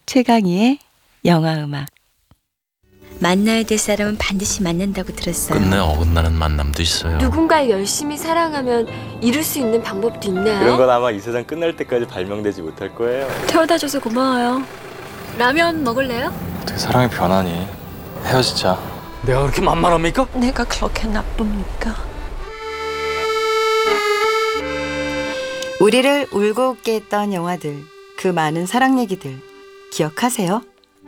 최강희의 영화음악. 만나야 될 사람은 반드시 만난다고 들었어요. 끝내 어긋나는 만남도 있어요. 누군가를 열심히 사랑하면 이룰 수 있는 방법도 있나요? 그런 건 아마 이 세상 끝날 때까지 발명되지 못할 거예요. 태워다줘서 고마워요. 라면 먹을래요? 어떻게 사랑이 변하니? 헤어지자. 내가 그렇게 만만합니까? 내가 그렇게 나쁩니까? 우리를 울고 웃게 했던 영화들, 그 많은 사랑 얘기들 기억하세요?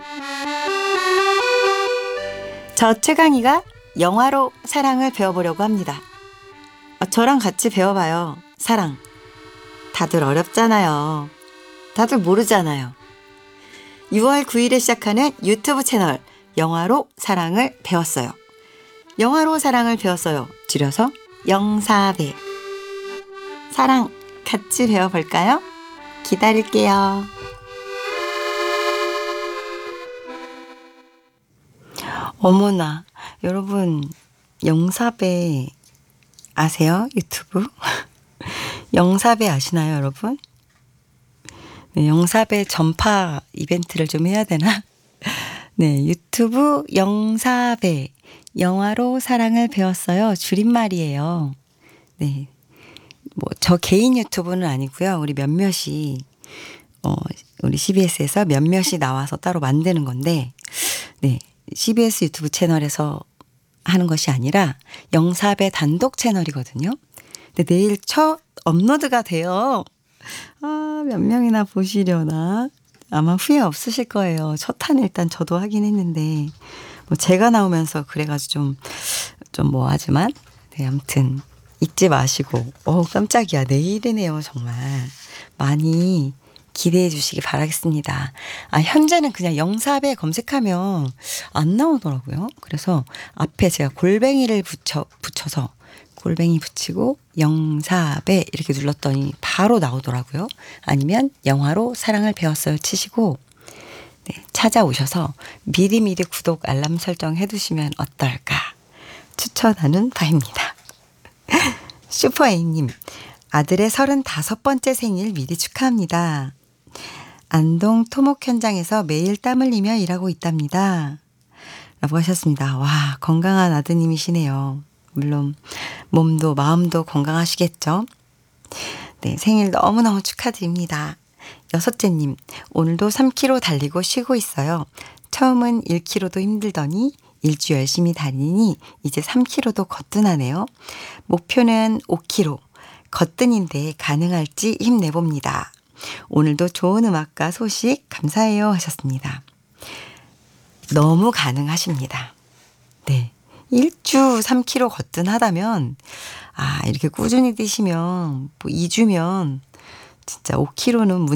저 최강희가 영화로 사랑을 배워보려고 합니다. 저랑 같이 배워봐요. 사랑. 다들 어렵잖아요. 다들 모르잖아요. 6월 9일에 시작하는 유튜브 채널 영화로 사랑을 배웠어요. 영화로 사랑을 배웠어요. 줄여서 영사배. 사랑 같이 배워볼까요? 기다릴게요. 어머나, 여러분 영사배 아세요? 유튜브? 영사배 아시나요, 여러분? 네, 영사배 전파 이벤트를 좀 해야 되나? 네, 유튜브 영사배, 영화로 사랑을 배웠어요. 줄임말이에요. 네, 뭐 저 개인 유튜브는 아니고요. 우리 몇몇이 우리 CBS에서 몇몇이 나와서 따로 만드는 건데, 네, CBS 유튜브 채널에서 하는 것이 아니라 영사배 단독 채널이거든요. 근데 내일 첫 업로드가 돼요. 몇 명이나 보시려나? 아마 후회 없으실 거예요. 첫 탄 일단 저도 하긴 했는데, 뭐 제가 나오면서 그래가지고 좀 뭐하지만, 네, 아무튼 잊지 마시고, 깜짝이야. 내일이네요, 정말. 많이 기대해 주시기 바라겠습니다. 현재는 그냥 영사배 검색하면 안 나오더라고요. 그래서 앞에 제가 골뱅이를 붙여서 골뱅이 붙이고 영사배 이렇게 눌렀더니 바로 나오더라고요. 아니면 영화로 사랑을 배웠어요 치시고, 네, 찾아오셔서 미리미리 구독 알람 설정 해두시면 어떨까 추천하는 바입니다. 슈퍼에이님, 아들의 35번째 생일 미리 축하합니다. 안동 토목 현장에서 매일 땀 흘리며 일하고 있답니다. 라고 하셨습니다. 와, 건강한 아드님이시네요. 물론 몸도 마음도 건강하시겠죠? 네, 생일 너무너무 축하드립니다. 여섯째님, 오늘도 3km 달리고 쉬고 있어요. 처음은 1km도 힘들더니 일주 열심히 달리니 이제 3km도 거뜬하네요. 목표는 5km. 거뜬인데 가능할지 힘내봅니다. 오늘도 좋은 음악과 소식 감사해요 하셨습니다. 너무 가능하십니다. 네, 일주 3km 거뜬하다면 이렇게 꾸준히 뛰시면 뭐 2주면 진짜 5km는